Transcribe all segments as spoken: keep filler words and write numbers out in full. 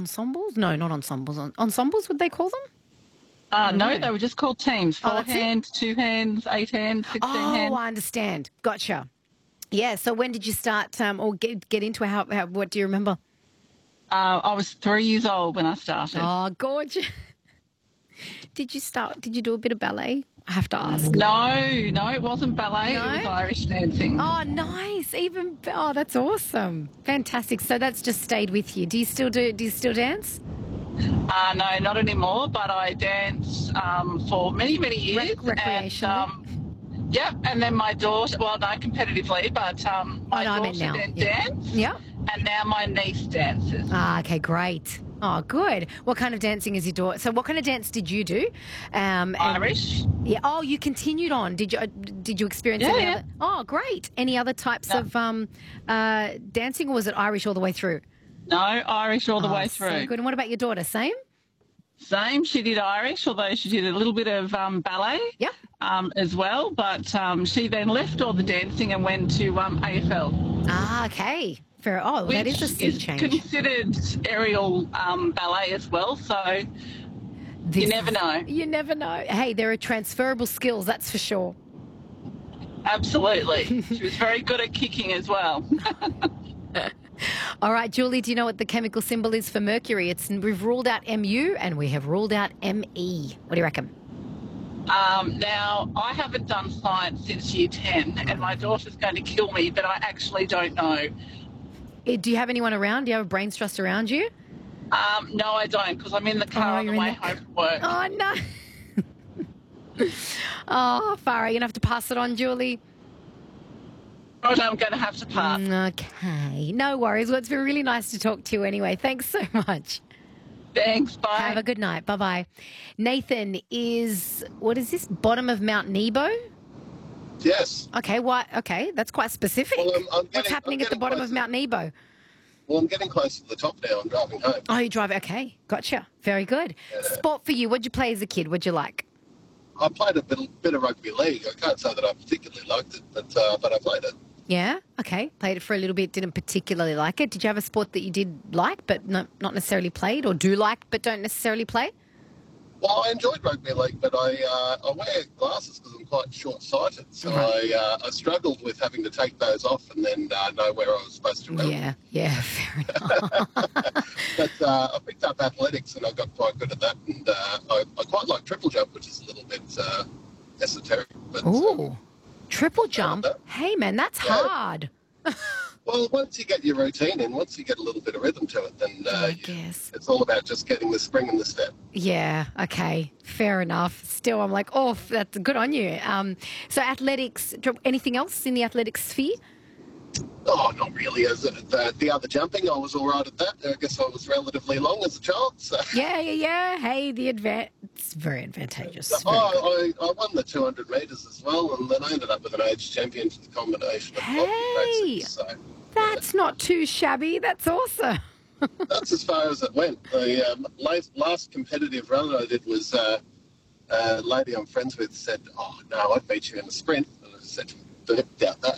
ensembles? No, not ensembles. En- ensembles, would they call them? Uh, no, know. they were just called teams. Oh, Four that's it? hands, two hands, eight hands, sixteen Oh, hands. I understand. Gotcha. Yeah. So when did you start um, or get get into it? How, how? What do you remember? Uh, I was three years old when I started. Oh, gorgeous. Did you start? Did you do a bit of ballet? I have to ask. No, no, it wasn't ballet. No? It was Irish dancing. Oh, nice. Even oh, that's awesome. Fantastic. So that's just stayed with you. Do you still do? Do you still dance? Uh, no, not anymore, but I danced um, for many, many years. Rec- recreationally? And, um, yeah, and then my daughter, well, no, competitively, but um, my Oh, no, I daughter meant now. then Yeah. danced, Yeah. and now my niece dances. Ah, okay, great. Oh, good. What kind of dancing is your daughter? So, what kind of dance did you do? Um, and- Irish. Yeah. Oh, you continued on. Did you? uh, Did you experience Yeah, any yeah. other? Oh, great. Any other types Yeah. of um, uh, dancing, or was it Irish all the way through? No, Irish all the Oh, way so through. good. And what about your daughter? Same. Same, she did Irish, although she did a little bit of um, ballet Yep. um, as well. But um, she then left all the dancing and went to um, A F L. Ah, okay. Fair. Oh, that is a sea is change. considered aerial um, ballet as well, so This you never is- know. You never know. Hey, there are transferable skills, that's for sure. Absolutely. She was very good at kicking as well. All right, Julie, do you know what the chemical symbol is for mercury? It's we've ruled out M U and we have ruled out M E. What do you reckon? Um, now, I haven't done science since year ten, and my daughter's going to kill me, but I actually don't know. Eh, Do you have anyone around? Do you have a brains trust around you? Um, no, I don't, because I'm in the car Oh, on the you're in way the- home from work. Oh, no. Oh, Farah, you're going to have to pass it on, Julie. But I'm going to have to pass. Okay. No worries. Well, it's been really nice to talk to you anyway. Thanks so much. Thanks, bye. Have a good night. Bye-bye. Nathan is, what is this, bottom of Mount Nebo? Yes. Okay, why? Okay, that's quite specific. Well, I'm- I'm What's getting- happening I'm at the getting bottom close of Mount Nebo? Well, I'm getting close to the top now. I'm driving home. Oh, you drive. Okay, gotcha. Very good. Sport for you. What'd you play as a kid? What'd you like? I played a bit, bit of rugby league. I can't say that I particularly liked it, but uh, but I played it. Yeah. Okay. Played it for a little bit. Didn't particularly like it. Did you have a sport that you did like but not not necessarily played, or do like but don't necessarily play? Well, I enjoyed rugby league, but I uh, I wear glasses because I'm quite short-sighted, so Right. I uh, I struggled with having to take those off and then uh, know where I was supposed to run. Yeah. Yeah. Fair enough. But uh, I picked up athletics and I got quite good at that, and uh, I, I quite like triple jump, which is a little bit uh, esoteric. But, Ooh. um, Triple jump. that. Hey, man, that's Yeah. hard. well, once you get your routine in, once you get a little bit of rhythm to it, then uh, I you- guess. it's all about just getting the spring in the step. Yeah, okay, fair enough. Still, I'm like, oh, that's good on you. Um, so athletics, anything else in the athletics sphere? Oh, not really. As the, the other jumping, I was all right at that. I guess I was relatively long as a child. So. Yeah, yeah, yeah. Hey, the advan it's very advantageous. Very good. Oh, I, I won the two hundred metres as well, and then I ended up with an age champion for the combination of Hey! hockey races. So That's not too shabby. That's awesome. that's as far as it went. The um, last, last competitive run I did was uh, a lady I'm friends with said, "Oh no, I'd beat you in the sprint." And I said, "Don't doubt that."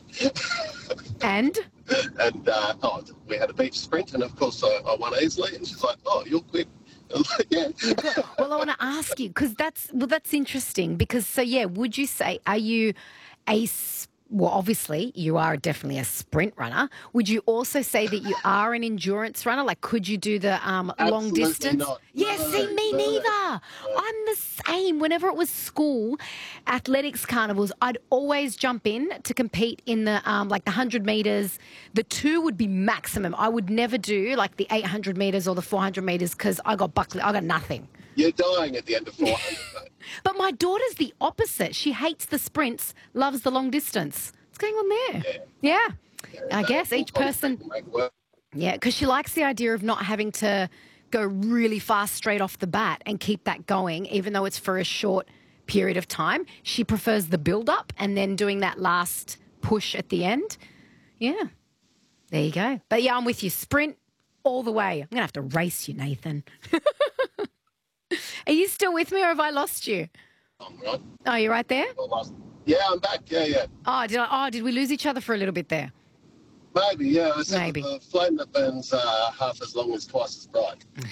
And? and uh, oh, we had a beach sprint, and of course I, I won easily. And she's like, "Oh, you're quick." I was like, "Yeah." Well, I want to ask you, because that's, well, that's interesting. Because, so yeah, would you say, are you a, s- well, obviously you are definitely a sprint runner. Would you also say that you are an endurance runner? Like, could you do the um, long Absolutely distance? not. Yeah, No, see, me no, neither. no. I'm the same. Whenever it was school athletics carnivals, I'd always jump in to compete in the um, like the one hundred metres. The two would be maximum. I would never do like the eight hundred metres or the four hundred metres because I got buckled. I got nothing. You're dying at the end of four hundred, mate. But my daughter's the opposite. She hates the sprints, loves the long distance. What's going on there? Yeah. I So guess full each body person, can make work. yeah, because she likes the idea of not having to go really fast straight off the bat and keep that going, even though it's for a short period of time. She prefers the build up and then doing that last push at the end. Yeah. There you go. But yeah, I'm with you. Sprint all the way. I'm going to have to race you, Nathan. Are you still with me or have I lost you? I'm right. Oh, you're right there? Well, last- Yeah, I'm back. Yeah, yeah. Oh, did I, oh, did we lose each other for a little bit there? Maybe, yeah. I said Maybe. that the flame that burns uh, half as long is twice as bright.